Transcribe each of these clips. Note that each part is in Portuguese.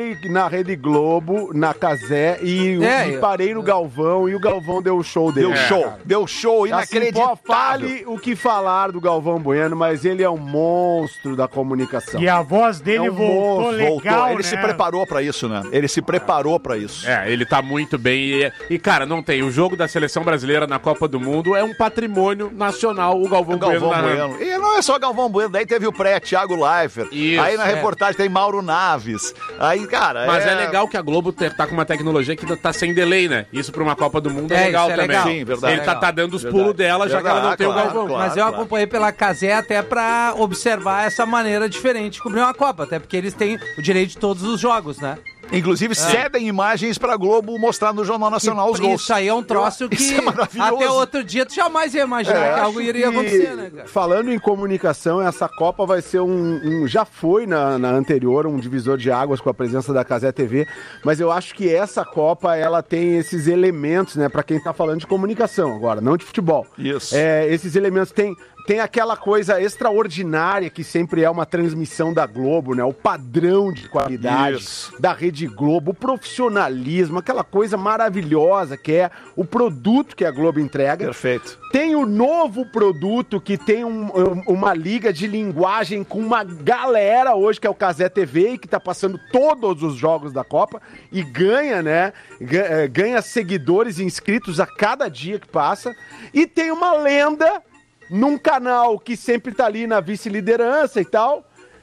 fui na Rede Globo, na Cazé, e parei no Galvão, e o Galvão deu o show dele. Deu show inacreditável. Assim, fale o que falar do Galvão Bueno, mas ele é um monstro da comunicação. E a voz dele voltou legal, Ele se preparou pra isso, né? Ele se preparou pra isso. Ele tá muito bem. E, cara, não tem. O jogo da seleção brasileira na Copa do Mundo é um patrimônio nacional, o Galvão Bueno. E não é só Galvão Bueno, daí teve o Thiago Leifert. Isso, aí na reportagem tem Mauro Naves. Aí, cara... Mas é legal que a Globo tá com uma tecnologia que tá sem delay, né? Isso pra uma Copa do Mundo é legal também. Legal. Sim, verdade. Ele tá dando os pulos dela, já que ela não tem o Galvão. Mas eu acompanhei pela Cazé até pra observar essa maneira diferente de cobrir uma Copa, até porque eles têm o direito de todos os jogos, né? Inclusive, cedem imagens pra Globo mostrar no Jornal Nacional os gols. Isso aí é um troço que até outro dia tu jamais ia imaginar que algo iria acontecer, né, cara? Falando em comunicação, essa Copa vai ser já foi na anterior, um divisor de águas com a presença da Cazé TV, mas eu acho que essa Copa, ela tem esses elementos, né, pra quem tá falando de comunicação agora, não de futebol. Isso. Esses elementos tem aquela coisa extraordinária que sempre é uma transmissão da Globo, né? O padrão de qualidade da Rede Globo, o profissionalismo, aquela coisa maravilhosa que é o produto que a Globo entrega. Perfeito. Tem o novo produto que tem uma liga de linguagem com uma galera hoje, que é o Cazé TV, e que tá passando todos os jogos da Copa e ganha, né? Ganha seguidores e inscritos a cada dia que passa. E tem uma lenda num canal que sempre tá ali na vice-liderança e tal,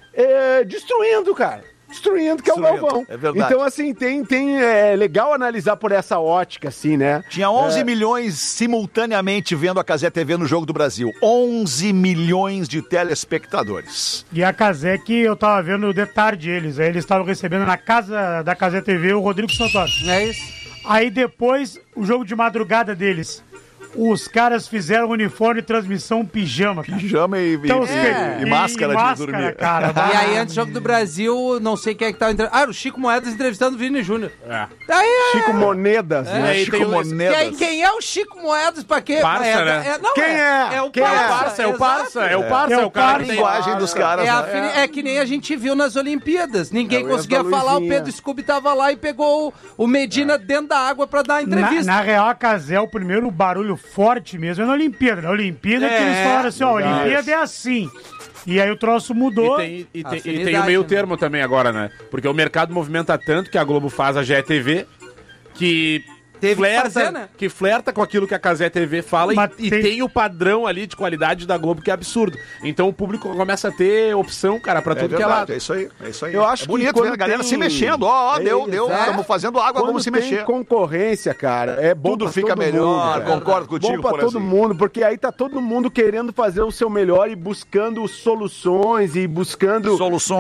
destruindo, cara. Destruindo, que é o Galvão. É verdade. Então, assim, é legal analisar por essa ótica, assim, né? Tinha 11 milhões simultaneamente vendo a Cazé TV no Jogo do Brasil. 11 milhões de telespectadores. E a Cazé, que eu tava vendo de tarde eles estavam recebendo na casa da Cazé TV o Rodrigo Santoro. É isso. Aí depois, o jogo de madrugada deles. Os caras fizeram uniforme de transmissão pijama, cara. Pijama e máscara de dormir. Cara, e aí, antes do Jogo do Brasil, não sei quem é que tava entrevistando. O Chico Moedas entrevistando o Vini Júnior. Chico Monedas, né? Chico Monedas. Quem é o Chico Moedas? Pra quê? Parça, né? Quem é? É o Parça, é o Parça. É o cara. A linguagem dos caras, né? É que nem a gente viu nas Olimpíadas. Ninguém conseguia falar, o Pedro Scooby tava lá e pegou o Medina dentro da água pra dar a entrevista. Na real, a Cazé, o primeiro barulho forte mesmo é na Olimpíada. Na Olimpíada que eles falaram assim, ó, a Olimpíada é assim. E aí o troço mudou. E tem o meio termo também agora, né? Porque o mercado movimenta tanto que a Globo faz a GETV, que flerta com aquilo que a Cazé TV fala e tem o padrão ali de qualidade da Globo que é absurdo. Então o público começa a ter opção, cara, pra tudo que é lado. É isso aí. Eu acho bonito ver a galera se mexendo. Deu. Estamos fazendo água, quando vamos se mexer. Tem concorrência, cara, é bom. Tudo fica melhor, mundo, concordo contigo. Bom pra todo mundo, porque aí tá todo mundo querendo fazer o seu melhor e buscando soluções e buscando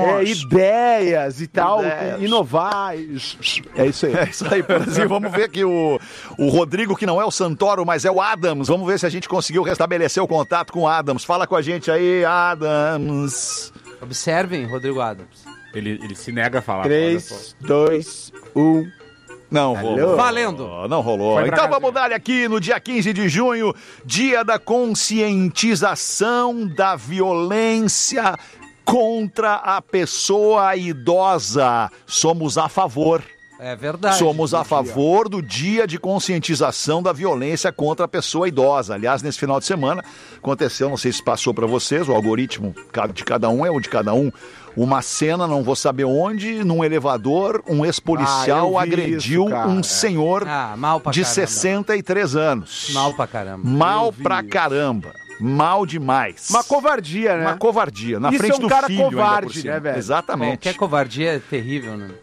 ideias e tal, inovar. É isso aí. É isso aí, Brasil. Vamos ver aqui o Rodrigo, que não é o Santoro, mas é o Adams. Vamos ver se a gente conseguiu restabelecer o contato com o Adams. Fala com a gente aí, Adams. Observem, Rodrigo Adams. Ele se nega a falar. 3, 2, 1... Não rolou. Valendo. Não rolou. Então vamos dar aqui no dia 15 de junho, dia da conscientização da violência contra a pessoa idosa. Somos a favor. É verdade. Somos a favor do dia de conscientização da violência contra a pessoa idosa. Aliás, nesse final de semana aconteceu, não sei se passou para vocês, o algoritmo de cada um é o de cada um. Uma cena, não vou saber onde, num elevador, um ex-policial agrediu um senhor de 63 anos. Mal pra caramba. Mal pra caramba. Mal demais. Uma covardia, né? Uma covardia. Na frente do filho. Isso é um cara covarde, né, velho? Exatamente. Qualquer covardia é terrível, né?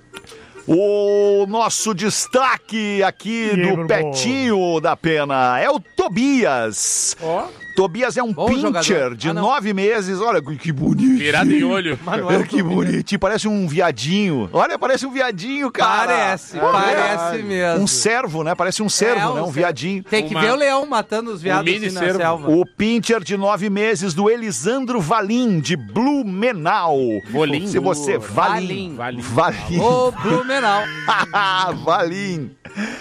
O nosso destaque aqui do Petinho da Pena é o Tobias. Tobias é um pincher de 9 meses. Olha que bonito. Virado em olho. Que bonitinho. Parece um viadinho. Olha, parece um viadinho, cara. Parece mesmo. Um cervo, né? Parece um cervo, né? Um viadinho. Tem que ver o leão matando os viados assim na selva. O pincher de 9 meses do Elisandro Valim, de Blumenau. Valim. Se você... Valim. Ô, Blumenau. Valim.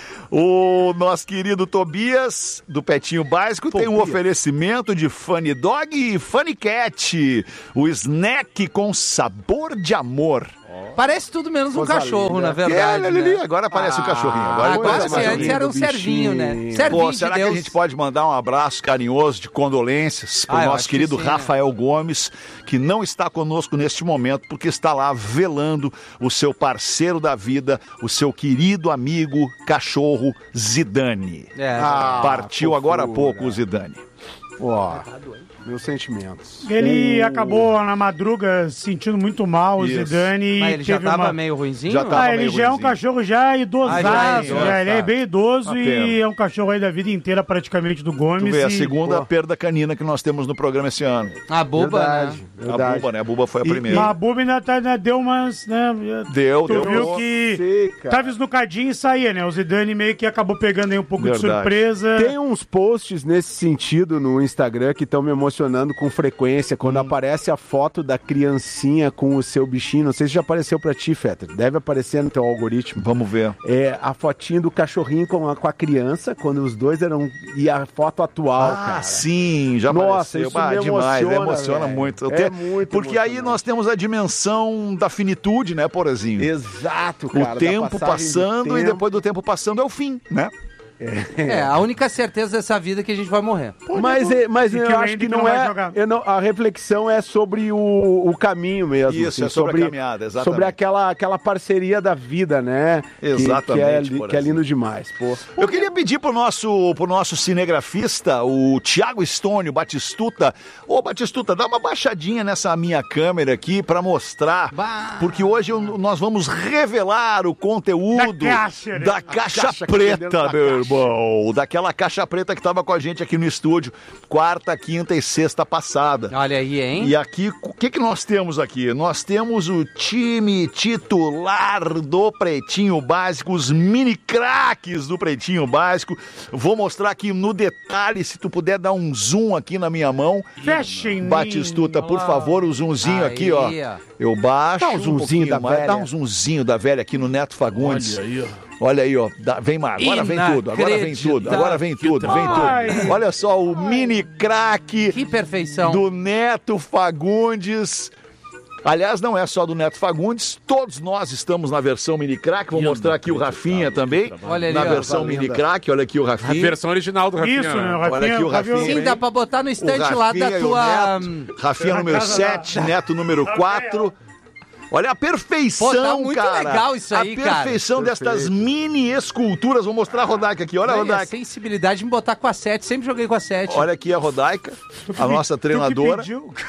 O nosso querido Tobias, do Petinho Básico, tem um oferecimento de Funny Dog e Funny Cat. O snack com sabor de amor. Parece tudo menos um cachorro, na verdade. Agora parece um cachorrinho. Agora sim, antes era um Serginho, né? Serginho será que a gente pode mandar um abraço carinhoso de condolências pro nosso querido Rafael Gomes, que não está conosco neste momento, porque está lá velando o seu parceiro da vida, o seu querido amigo cachorro Zidane. Partiu agora há pouco o Zidane. Meus sentimentos. Ele acabou na madruga se sentindo muito mal, o Zidane. Mas ele já tava meio ruinzinho? Ele já é um cachorro já idosaço, ele é bem idoso e é um cachorro aí da vida inteira praticamente do Gomes. Tu vê, a segunda perda canina que nós temos no programa esse ano. A Buba, Verdade. A Buba, né? A Buba foi a primeira. A Buba ainda deu umas, né? Deu. Viu que tava esnucadinho e saía, né? O Zidane meio que acabou pegando aí um pouco de surpresa. Tem uns posts nesse sentido no Instagram que estão me emocionando com frequência, quando aparece a foto da criancinha com o seu bichinho. Não sei se já apareceu pra ti, Fetter. Deve aparecer no teu algoritmo. Vamos ver. É a fotinho do cachorrinho com a criança, quando os dois eram... E a foto atual, cara. Sim, já apareceu. Isso me demais, emociona muito. Muito porque aí nós temos a dimensão da finitude, né, Porazinho? Exato, cara. O tempo passando e depois do tempo passando é o fim, né? A única certeza dessa vida é que a gente vai morrer. Mas eu acho que não é... a reflexão é sobre o caminho mesmo. Isso, assim, sobre a caminhada, exatamente. Sobre aquela parceria da vida, né? Exatamente. Que é lindo demais. Eu queria pedir pro nosso cinegrafista, o Thiago Stone, o Batistuta. Ô, Batistuta, dá uma baixadinha nessa minha câmera aqui pra mostrar. Porque hoje nós vamos revelar o conteúdo da caixa preta, meu irmão. Daquela caixa preta que tava com a gente aqui no estúdio, quarta, quinta e sexta passada. Olha aí, hein? E aqui, o que nós temos aqui? Nós temos o time titular do Pretinho Básico, os mini craques do Pretinho Básico. Vou mostrar aqui no detalhe, se tu puder dar um zoom aqui na minha mão. Fechem. Batistuta, por favor, o zoomzinho aqui, ó. Eu baixo. Dá um zoomzinho da velha. Dá um zoomzinho da velha aqui no Neto Fagundes. Olha aí, ó. Olha aí, ó. Vem mais. Agora vem tudo. Olha só o mini craque. Que perfeição. Do Neto Fagundes. Aliás, não é só do Neto Fagundes, todos nós estamos na versão mini crack. Vou mostrar aqui o Rafinha também. Olha ali, na versão mini crack, olha aqui o Rafinha. A versão original do Rafinha. Isso, né? Olha aqui o Rafinha. Sim, dá pra botar no estante lá da tua... Rafinha número 7, Neto número 4. Olha a perfeição, tá muito cara. Legal isso aí, cara. A perfeição destas mini esculturas. Vou mostrar a Rodaica aqui. Olha a Rodaica. A sensibilidade de me botar com a 7. Sempre joguei com a 7. Olha aqui a Rodaica, a nossa treinadora.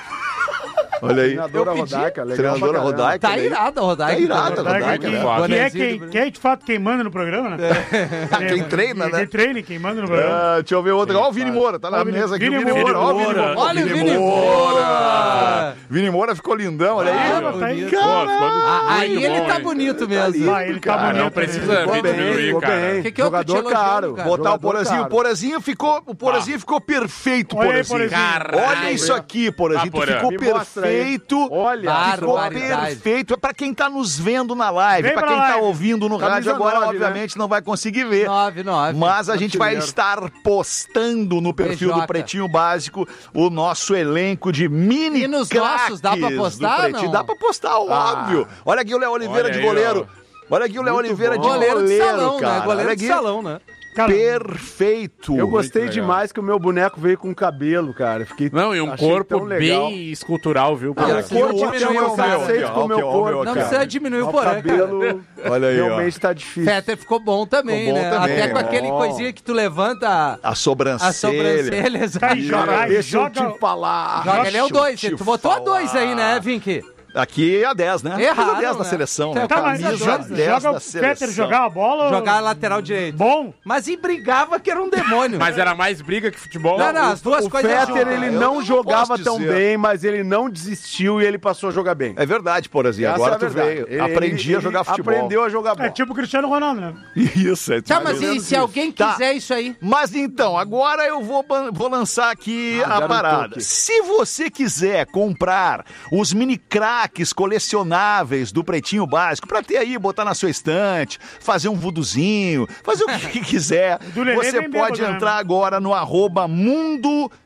Olha aí. Treinadora Rodaica. Tá irada a Rodaica. Tá irada a Rodaica. Que é de fato quem manda no programa, né? Quem treina, né? Quem manda no programa. Deixa eu ver outro. Olha o Vini Moura, tá na mesa aqui. Vini Moura. Olha o Vini Moura. Vini Moura ficou lindão, olha aí. Aí ele tá bonito mesmo. Ele tá bonito. Não precisa diminuir, cara. Que outro jogador caro. Botar o Porazinho. O Porazinho ficou perfeito, Porazinho. Olha isso aqui, Porazinho. Tu ficou perfeito. Olha, ficou perfeito. É pra quem tá nos vendo na live, pra quem tá ouvindo no rádio agora, obviamente não vai conseguir ver. 9. Mas a gente vai estar postando no perfil do Pretinho Básico o nosso elenco de mini craques. E nos nossos, dá pra postar, não? Dá pra postar, óbvio. Olha aqui o Léo Oliveira de goleiro. Olha aqui o Léo Oliveira de goleiro de salão, cara. né? Goleiro de salão, né? Cara, perfeito. Eu gostei demais que o meu boneco veio com cabelo, cara. Fiquei, não, e um corpo bem escultural, viu? Não, o corpo diminuiu, não precisa diminuir o porém, cabelo. Olha aí, realmente tá difícil. Fetter ficou bom também, né? Até com aquele coisinha que tu levanta a sobrancelha. Deixa eu te falar. Joga, ele é o 2. Tu botou a 2 aí, né, Vinky? Aqui é a 10, né? Errado, a 10 da né? seleção, né? Tá, mas joga o Fetter jogar a bola? Jogar a lateral direito. Bom. Mas e brigava que era um demônio. Mas era mais briga que futebol. Não, as duas coisas juntas. O Fetter, ele não jogava tão bem, mas ele não desistiu e ele passou a jogar bem. É verdade, Porazinho. Agora tu veio. Aprendi a jogar futebol. Aprendeu a jogar bola. É tipo o Cristiano Ronaldo, né? Isso, é. Tá, mas e se alguém quiser isso aí? Mas então, agora eu vou lançar aqui a parada. Se você quiser comprar os mini craques colecionáveis do Pretinho Básico, pra ter aí, botar na sua estante, fazer um vuduzinho, fazer o que quiser. Você pode entrar agora no @Mundo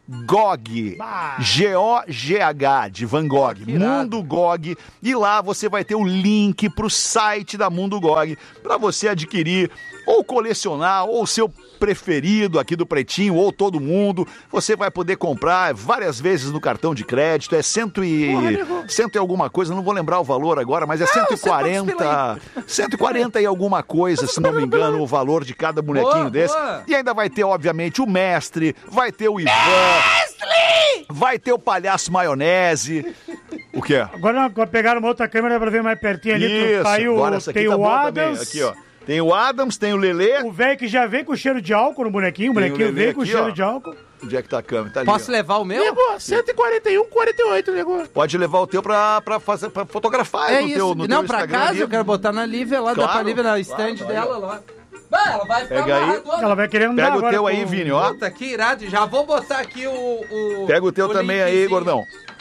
GOG. G-O-G-H, de Van Gogh. Mundo GOG. E lá você vai ter o link pro site da Mundo GOG para você adquirir ou colecionar, ou o seu preferido aqui do Pretinho, ou todo mundo. Você vai poder comprar várias vezes no cartão de crédito. É 100 e alguma coisa, não vou lembrar o valor agora, mas é 140 e alguma coisa, se não me engano, o valor de cada bonequinho desse. E ainda vai ter, obviamente, o Mestre, vai ter o Ivan, vai ter o Palhaço Maionese. O quê? Agora pegaram uma outra câmera pra ver mais pertinho ali. Isso, agora essa aqui tem tá o bom Adams. também. Aqui, ó. Tem o Adams, tem o Lelê. O velho que já vem com cheiro de álcool no bonequinho. O bonequinho veio com cheiro de álcool. Onde é que tá a câmera? Tá ali, Posso levar o meu? Negou, 141,48, negou. Pode levar o teu pra fotografar É no isso. teu Não, teu pra Instagram casa, ali. eu quero botar na Lívia lá, Claro, dá pra Lívia na stand dela lá. Vai, ela vai ficar Pega aí. amarradona. Ela vai querendo Pega dar o agora teu aí, Vini, ó. Puta, que irado. Já vou botar aqui o Pega o teu também aí, linkzinho. gordão.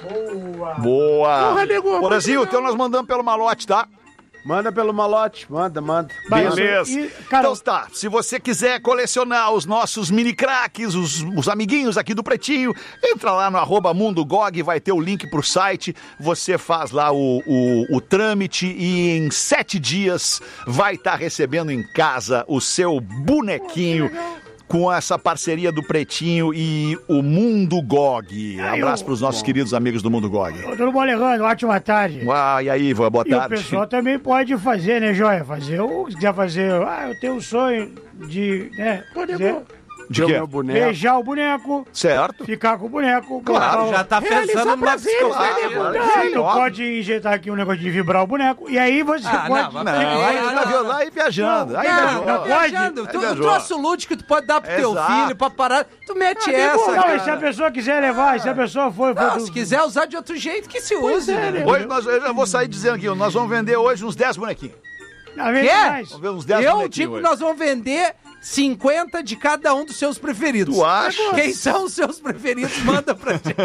Boa. Boa. Porra, negou. Porazinho, o teu nós mandamos pelo malote, tá? Manda pelo malote, manda. Beleza. E, cara, Então tá, se você quiser colecionar os nossos mini craques, os amiguinhos aqui do Pretinho, entra lá no @MundoGog, vai ter o link pro site, você faz lá o trâmite e em 7 dias vai estar recebendo em casa o seu bonequinho. Com essa parceria do Pretinho e o Mundo GOG. Abraço para os nossos queridos amigos do Mundo GOG. tudo bom, Alejandro? Ótima tarde. E aí, boa E tarde. o pessoal também pode fazer, né, Joia? Se quiser fazer, eu tenho um sonho de, né, De quê? Meu boneco. beijar o boneco, Certo? ficar com o boneco. Claro, botar o- Já tá pensando numa psicologia. Tu pode injetar aqui um negócio de vibrar o boneco, e aí você pode... Não, aí tu tá viajando, aí viajando. Aí Não, viajou. não viajando. Aí Tu viajou. troço lúdico que tu pode dar pro teu Exato. filho pra parar. Tu mete essa, Não, e se a cara. pessoa quiser levar, se a pessoa for... Não, se quiser usar de outro jeito, que se use. né? Hoje eu já vou sair dizendo aqui, nós vamos vender hoje uns 10 bonequinhos. Não, vem Quê? mais. Vamos ver uns 10 Eu bonequinhos digo que hoje. nós vamos vender 50 de cada um dos seus preferidos. Tu acha? Quem são os seus preferidos? Manda pra gente.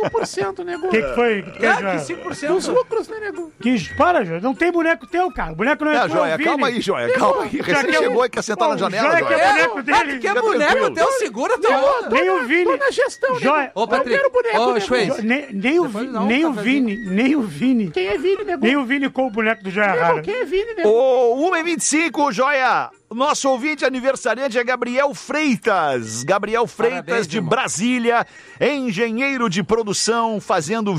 5%, negou. O que foi? Que Ah, Joia? que 5%. Os lucros, né, negou? Para, Joia. Não tem boneco teu, cara. O boneco não é teu, Joia, Vini. calma aí, Joia, calma aí. Recém que é chegou o- e quer sentar na o janela, Joia que é Joia. boneco dele. Que é Fica boneco tranquilo. teu, segura teu outro. Nem o Vini. Tô na gestão, Joia. negou. Ô, Patrick. Eu quero boneco, Ô, negou. Schweiz. Nem o Depois Vini, dá um nem o cafezinho. Vini, nem o Vini. Quem é Vini, negou? Nem o Vini com o boneco do Joia Rara. Quem é Vini, negou? Ô, 1h25, Joia. Nosso ouvinte aniversariante é Gabriel Freitas. Gabriel Freitas, Parabéns, de irmão. Brasília, engenheiro de produção, fazendo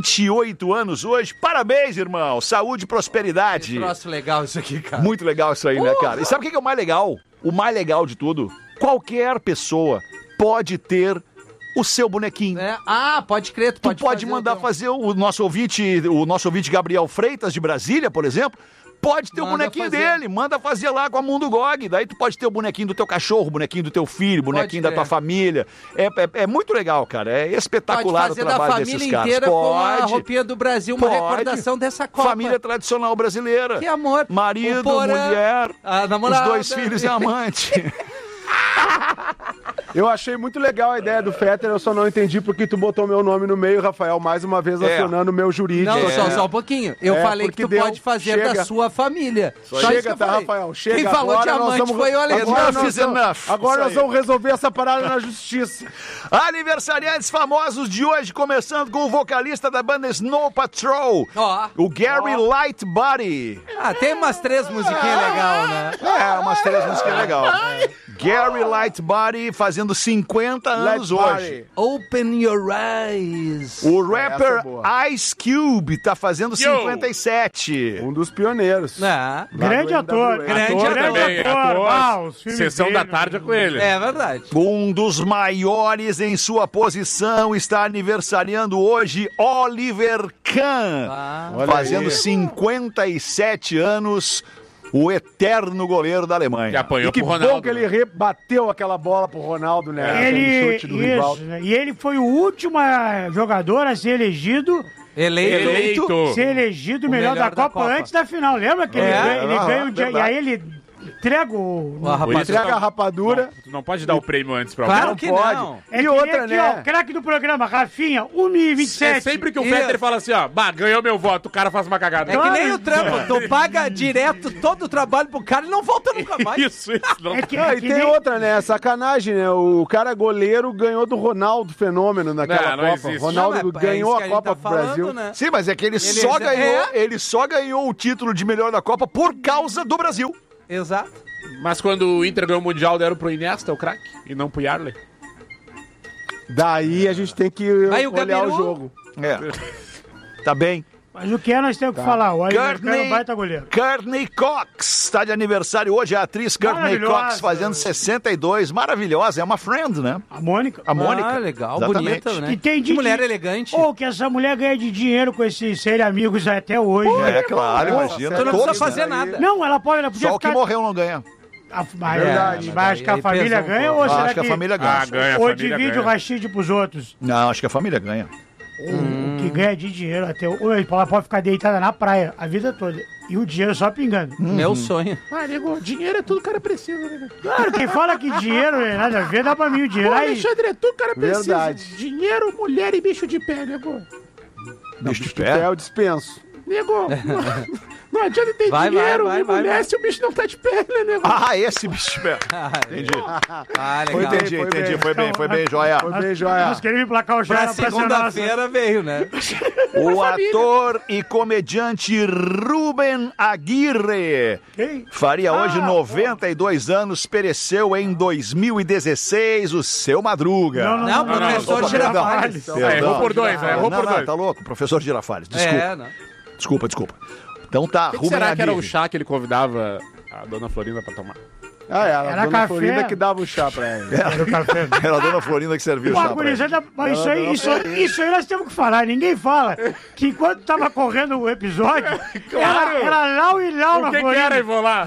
28 anos hoje. Parabéns, irmão. Saúde e prosperidade. Troço legal isso aqui, cara. Muito legal isso aí, né, cara? E sabe o que é o mais legal? O mais legal de tudo? Qualquer pessoa pode ter o seu bonequinho. É. Ah, pode crer, tu Tu pode fazer mandar o teu. fazer o nosso ouvinte Gabriel Freitas, de Brasília, por exemplo. Pode ter o Manda bonequinho fazer. dele, manda fazer lá com a Mundo GOG. Daí tu pode ter o bonequinho do teu cachorro, o bonequinho do teu filho, bonequinho da crer. tua família. É muito legal, cara. É Pode espetacular o fazer da trabalho família desses caras. inteira com a Pode. roupinha do Brasil, uma Pode. recordação dessa Copa. Família tradicional brasileira. Que amor. Marido, O Porã, mulher, a namorada. os 2 filhos e a amante. Eu achei muito legal a ideia do Fetter, eu só não entendi porque tu botou meu nome no meio, Rafael, mais uma vez acionando o meu jurídico. Não, aqui. só um pouquinho. Eu falei que porque tu deu- pode fazer chega. da sua família. Só isso Chega, que eu tá, falei. Rafael? Chega. Quem falou agora de nós amante vamos- foi o Alexandre. Agora nós Enough is vamos- enough. Agora Isso nós aí. vamos resolver essa parada na justiça. Aniversariantes famosos de hoje, começando com o vocalista da banda Snow Patrol, Ó. o Gary Lightbody. Ah, tem umas 3 musiquinhas legais, né? É, umas 3 músicas legais. Gary Lightbody fazendo 50 anos hoje. Open your eyes. O Essa é rapper boa. Ice Cube tá fazendo 57. Um dos pioneiros. Ah, Grande Lá do ator. NWA. Grande Ator, ator. grande ator. Ah, os filmes Sessão dele, da tarde é com ele. é verdade. Um dos maiores em sua posição está aniversariando hoje Oliver Kahn, Ah. Olha fazendo aí. 57 anos, o eterno goleiro da Alemanha. Que apanhou E que pro Ronaldo. bom que ele rebateu aquela bola pro Ronaldo, né? Aquele Ele, chute do isso, rival. né? E ele foi o último jogador a ser elegido Eleito. ser elegido O melhor da melhor da Copa Copa. antes da final. Lembra que ele É, ganha, ele ganha o dia, e verdade. aí ele entrega o... Entrega a rapadura. Tu não pode dar o prêmio antes pra Claro alguém. que não. É E que outra, nem aqui, né? ó, o craque do programa, Rafinha, 1h27. É sempre que o Fetter fala assim, ó, bah, ganhou meu voto, o cara faz uma cagada. É que nem o trampo, tu paga direto todo o trabalho pro cara e não volta nunca mais. Isso. Não... É que, Ah, é e que tem nem... outra, né? Sacanagem, né? O cara goleiro ganhou do Ronaldo Fenômeno naquela Não, não Copa. existe. Ronaldo Não, mas ganhou isso que a gente Copa tá pro falando, Brasil. né? Sim, mas é que ele só ganhou o título de melhor da Copa por causa do Brasil. Exato. Mas quando o Inter ganhou o Mundial, deram pro Iniesta, o craque, e não pro Yarley. Daí a gente tem que Aí o olhar Gabiru- o jogo. Tá bem. Mas o que é, nós temos que falar. O americano é um baita goleiro. Courtney Cox está de aniversário hoje. A atriz Courtney Maravilhosa. Cox fazendo 62. Maravilhosa. É uma friend, né? A Mônica. A Mônica. Ah, legal, Exatamente. bonita, né? E tem Que mulher elegante. Ou que essa mulher ganha de dinheiro com esses serem amigos até hoje. É, claro, Nossa, imagina. Tu não Todos, precisa fazer né? nada. Não, ela podia Só o que ficar... morreu não ganha. Verdade. Mas acho que a Aí família pesou um ganha pouco. ou será Acho que a família ganha. ganha, a ou família divide ganha. o rachide pros outros? Não, acho que a família ganha. O que ganha de dinheiro até... Ou ela pode ficar deitada na praia a vida toda. E o dinheiro só pingando. Meu sonho. Ah, nego, dinheiro é tudo que o cara precisa, né? Claro, quem fala que dinheiro não é nada a ver, dá pra mim o dinheiro. Aí, é tudo que o cara precisa. Verdade. Dinheiro, mulher e bicho de pé, nego. Bicho de É, pé. eu dispenso. Nego, não adianta ter Vai, dinheiro vai, e vai, mulher vai. se o bicho não tá de pé, né, nego? Ah, esse bicho de pé. Entendi. Ah, legal. Entendi. Foi bem, joia. Foi bem, joia. nós queremos emplacar o Pra Joia pra ser nossa. segunda-feira veio, né? O ator e comediante Ruben Aguirre Quem? faria hoje 92 anos, pereceu em 2016, o seu Madruga. Não, professor Girafales. Errou por dois, né? Errou por dois. Tá louco, professor Girafales. Desculpa. É, não. Desculpa. Então tá, O que Ruben será que era o Aguirre. chá que ele convidava a dona Florinda pra tomar? Ah, é, a Era dona café. Florinda que dava o chá pra ela. Era o café. Era a dona Florinda que serviu o Pô, chá pra ele. gurizada, mas isso aí nós temos que falar. Ninguém fala que enquanto tava correndo o episódio, era lau e lau na O que Florinda. era, Ivô, lá?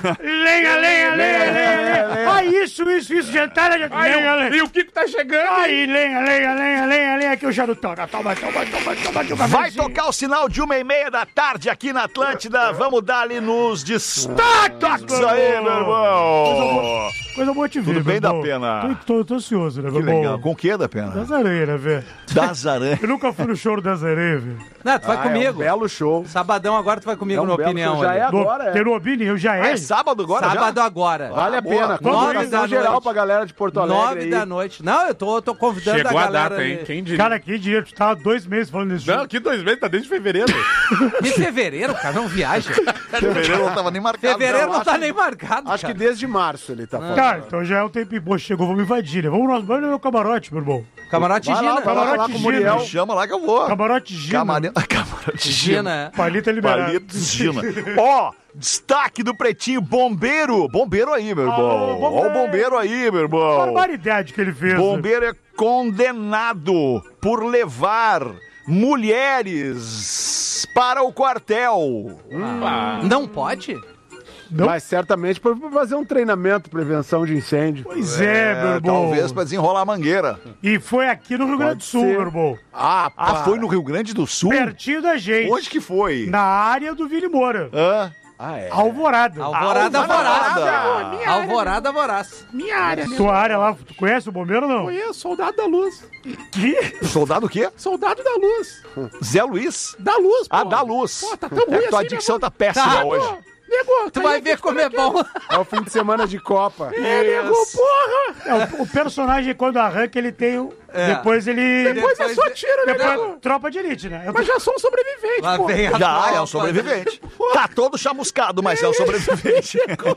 Lenha. Ah, isso, jantar, lenha. E o Kiko tá chegando. Aí, lenha, aqui o charutão. Toma, aqui o Vai cafezinho. tocar o sinal de 1h30 da tarde aqui na Atlântida. Vamos dar ali nos destaques aí, meu irmão. Coisa boa te ver, Tudo bem, meu irmão. da pena? Tô ansioso, né, Que meu irmão? legal. Com o que, da pena? Das aranhas, né, velho? Das aranhas. Eu nunca fui no show das aranhas, velho. Não, tu vai É um comigo. belo show. Sabadão agora tu vai comigo É um na belo opinião. show. Já ali. é agora, Tem no Opinião, já é. É sábado agora Sábado já? agora. Vale a boa. pena. 9 Comunicação da geral noite. pra galera de Porto Alegre 9 aí. da noite. Não, eu tô convidando Chegou a a galera. data, hein? ali. Quem diria? Cara, que dinheiro. Tu tava 2 meses falando isso. Não, que 2 meses, tá desde fevereiro. De fevereiro, cara, não viaja. Fevereiro não tava nem marcado. Fevereiro não acho tá que- nem marcado, Acho que cara. desde março ele tá falando. Tá, então já é um tempo bom. Chegou, vamos invadir, né? Vamos no meu camarote, meu irmão. Camarote Vai lá, Gina. vai lá falar com o Muriel. Me chama lá que eu vou. Camarote Gina. Camarote Gina. Gina, é. Palito é liberado. Palitos Gina. Ó, destaque do Pretinho, bombeiro. Bombeiro aí, meu irmão. Alô, bombeiro. Ó o bombeiro aí, meu irmão. Barbaridade que ele fez. né? Bombeiro é condenado por levar mulheres para o quartel. Não pode? Não. Mas certamente pra fazer um treinamento, prevenção de incêndio. Pois é, meu irmão. Talvez para desenrolar a mangueira. E foi aqui no Rio Grande do Sul, ser. meu irmão. Ah, foi no Rio Grande do Sul? Pertinho da gente. Onde que foi? Na área do Vini Moura. Hã? Ah, é. Alvorada. Alvorada voraz. Alvorada. Alvorada voraz. Minha área, Tua área lá, tu conhece o bombeiro ou não? Conheço, soldado da luz. Que? Soldado o quê? Soldado da luz. Zé Luiz? Da luz, pô. Ah, da luz. Pô, tá tão ruim Tua assim, dicção meu tá péssima Tá. hoje. Nego, Tu vai ver como é bom. É o fim de semana de Copa. Nego, porra. É, o personagem, quando arranca, ele tem o... Depois ele... Depois é só tiro, né, Depois, nego? tropa de elite, né? Mas já sou um sobrevivente, Lá pô. vem a Já, é tropa. um sobrevivente. Tá todo chamuscado, mas é um sobrevivente.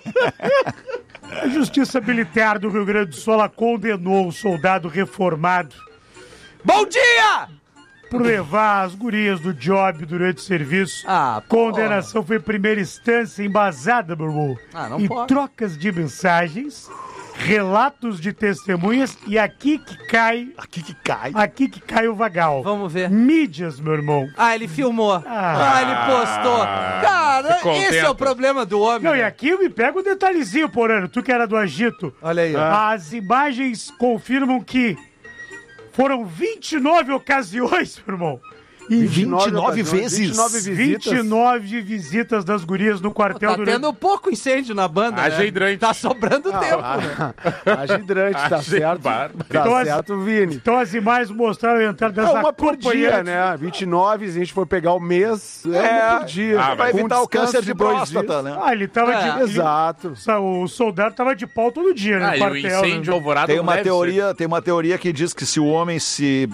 A Justiça Militar do Rio Grande do Sul ela condenou o soldado reformado Bom dia! por levar as gurias do job durante o serviço. Ah, Condenação foi em primeira instância embasada, meu irmão. Ah, não em pode. trocas de mensagens, relatos de testemunhas e aqui que cai o vagal. Vamos ver. Mídias, meu irmão. Ah, ele filmou. Ele postou. Cara, que esse é o contento. problema do homem. Não, e né? aqui eu me pego um detalhezinho, Porano. Tu que era do Agito. Olha aí, ó. As imagens confirmam que foram 29 ocasiões, meu irmão, E 29 vezes? 29 visitas. 29 visitas das gurias no quartel. Tá tendo pouco incêndio na banda, Haja né? hidrante. Tá sobrando tempo. Haja hidrante, tá certo. Tá Então, certo, Vini. Então as imagens mostraram a entrada das Uma por dia, acompanhantes. né? 29, se a gente for pegar o mês, uma por dia. Vai Com evitar o descanso câncer de 2 próstata, dias. né? Ele tava de... Exato. O soldado tava de pau todo dia, né? Ah, No e o quartel. incêndio Né? alvorada Tem não uma deve teoria que diz que se o homem se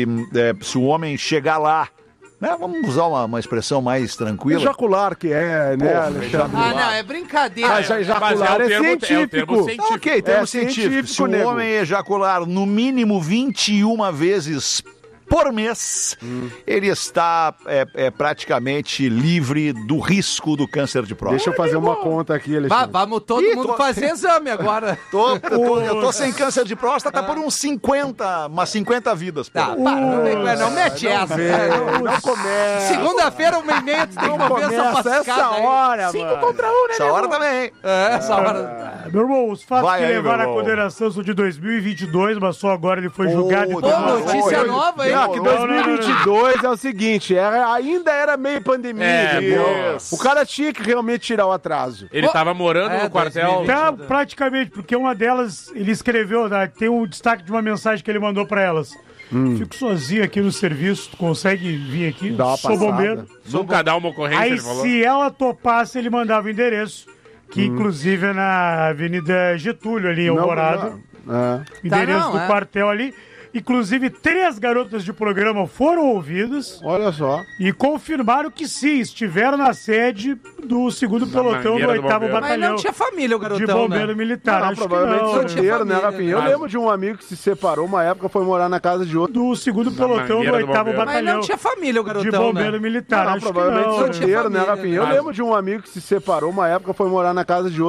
o homem chegar lá, né, vamos usar uma expressão mais tranquila. Ejacular que é, né, Alexandre? Não, é brincadeira. Ejacular é científico. Ok, termo científico. científico, Se o nego. homem ejacular no mínimo 21 vezes por mês, ele está praticamente livre do risco do câncer de próstata. Deixa eu fazer uma conta aqui, Alexandre. Vamos todo mundo fazer exame agora. Eu tô sem câncer de próstata por umas 50 vidas. Pô. Não mete essa. Não começa. Segunda-feira, 1h30, tu tem que comer essa pancada essa aí. hora, 5 mano. contra 1, né, Essa hora também. Essa hora. Meu irmão, os fatos Vai que aí, levaram meu à irmão. condenação são de 2022, mas só agora ele foi julgado. Ô, e tomou notícia uma- nova, hein? Não, que 2022 é o seguinte, ainda era meio pandemia, entendeu? isso. O cara tinha que realmente tirar o atraso. Ele tava morando no quartel. 2020. Tá, praticamente, porque uma delas, ele escreveu, né, tem um destaque de uma mensagem que ele mandou pra elas. Fico sozinho aqui no serviço, tu consegue vir aqui? Dá uma Sou passada. bombeiro. Nunca dá uma ocorrência, Aí, ele falou. se ela topasse, ele mandava o endereço, que inclusive é na Avenida Getúlio, ali em Alvorada. Endereço Tá, não, do é. quartel ali. Inclusive, 3 garotas de programa foram ouvidas Olha só. e confirmaram que sim, estiveram na sede do 2º pelotão do mangueira do 8º bombeiro. Mas Batalhão não tinha família o de garotão, bombeiro né? militar. Não, Acho que provavelmente não, tinha solteiro, né, família, Rafinha? Eu né? lembro de um amigo que se separou uma época, foi morar na casa de outro. Do 2º pelotão do mangueira do 8º bombeiro. Mas Batalhão não tinha família o de garotão, bombeiro né? militar. Não, Acho que provavelmente não, não tinha solteiro, né, família, Rafinha? Eu né? lembro de um amigo que se separou uma época, foi morar na casa de outro.